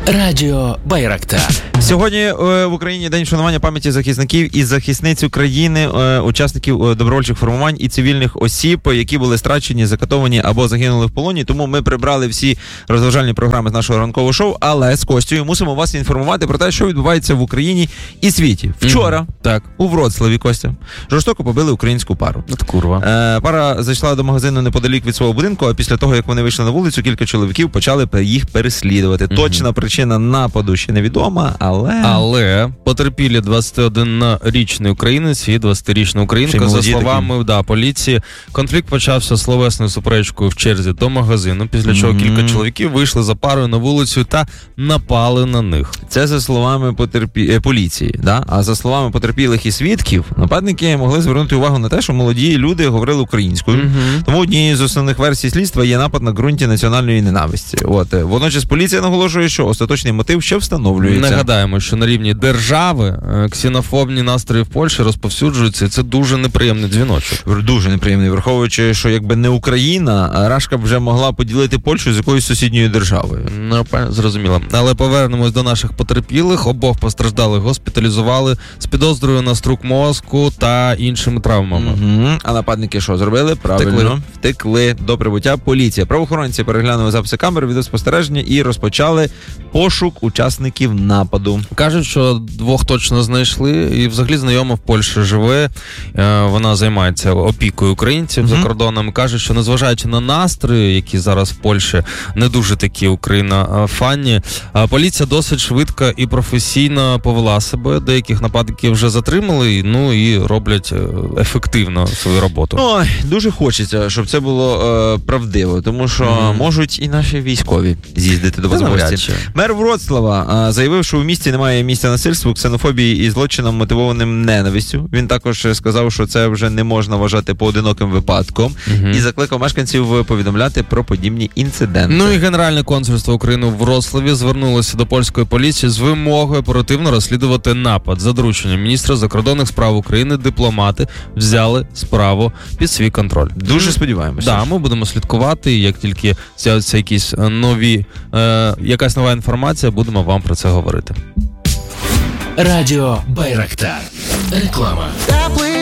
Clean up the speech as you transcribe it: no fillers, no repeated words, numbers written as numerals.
Радіо Байрактар. Сьогодні в Україні день вшанування пам'яті захисників і захисниць України, учасників добровольчих формувань і цивільних осіб, які були страчені, закатовані або загинули в полоні. Тому ми прибрали всі розважальні програми з нашого ранкового шоу, але з Костею мусимо вас інформувати про те, що відбувається в Україні і світі. Вчора, у Вроцлаві, Костя, жорстоко побили українську пару. От курва. Пара зайшла до магазину неподалік від свого будинку, а після того, як вони вийшли на вулицю, кілька чоловіків почали їх переслідувати. Точна причина нападу ще невідома, Але потерпілі 21-річний українець і 20-річна українка. За словами поліції, конфлікт почався словесною суперечкою в черзі до магазину, після чого кілька чоловіків вийшли за парою на вулицю та напали на них. Це за словами поліції, да? А за словами потерпілих і свідків, нападники могли звернути увагу на те, що молоді люди говорили українською. Тому однією з основних версій слідства є напад на ґрунті національної ненависті. Водночас поліція наголошує, що остаточний мотив ще встановлюється. Нагадаємо, що на рівні держави ксенофобні настрої в Польщі розповсюджуються, і це дуже неприємний дзвіночок. Дуже неприємний, враховуючи, що якби не Україна, Рашка б вже могла поділити Польщу з якоюсь сусідньою державою. Зрозуміло. Але повернемось до наших потерпілих. Обох постраждалих госпіталізували з підозрою на струк мозку та іншими травмами. А нападники що зробили? Правильно. Втекли до прибуття поліції. Правоохоронці переглянули записи камер відеоспостереження і розпочали пошук учасників нападу. Кажуть, що двох точно знайшли, і взагалі знайома в Польщі живе. Вона займається опікою українців за кордоном. Кажуть, що незважаючи на настрої, які зараз в Польщі не дуже такі Україна-фанні, поліція досить швидко і професійно повела себе. Деяких нападників вже затримали, і роблять ефективно свою роботу. Ой, дуже хочеться, щоб це було правдиво, тому що можуть і наші військові з'їздити до вас в гості. Мер Вроцлава заявив, що у місті немає місця насильству, ксенофобії і злочинам, мотивованим ненавистю. Він також сказав, що це вже не можна вважати поодиноким випадком і закликав мешканців повідомляти про подібні інциденти. І Генеральне консульство України в Вроцлаві звернулося до польської поліції з вимогою оперативно розслідувати напад. За дорученням міністра закордонних справ України дипломати взяли справу під свій контроль. Дуже сподіваємося. Ми будемо слідкувати, як тільки з'являться якась нова інформація, будемо вам про це говорити. Радіо Байрактар. Реклама.